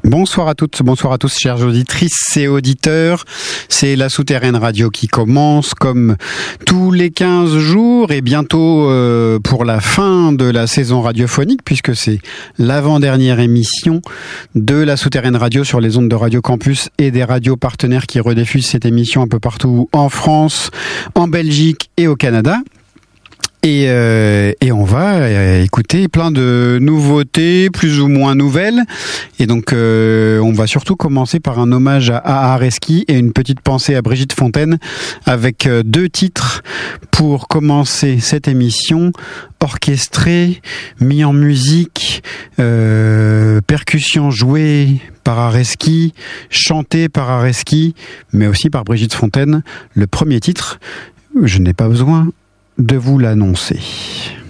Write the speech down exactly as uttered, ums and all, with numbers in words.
Bonsoir à toutes, bonsoir à tous, chères auditrices et auditeurs. C'est la Souterraine Radio qui commence comme tous les quinze jours et bientôt euh, pour la fin de la saison radiophonique, puisque c'est l'avant-dernière émission de la Souterraine Radio sur les ondes de Radio Campus et des radios partenaires qui rediffusent cette émission un peu partout en France, en Belgique et au Canada. Et, euh, et on va euh, écouter plein de nouveautés, plus ou moins nouvelles. Et donc, euh, on va surtout commencer par un hommage à A A Reski et une petite pensée à Brigitte Fontaine, avec euh, deux titres pour commencer cette émission, orchestrés, mis en musique, euh, percussions jouées par Areski, chanté par Areski, mais aussi par Brigitte Fontaine. Le premier titre, je n'ai pas besoin de vous l'annoncer.